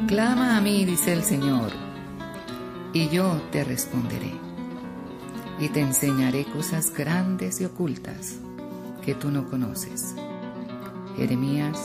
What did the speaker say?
Clama a mí, dice el Señor, y yo te responderé, y te enseñaré cosas grandes y ocultas que tú no conoces. Jeremías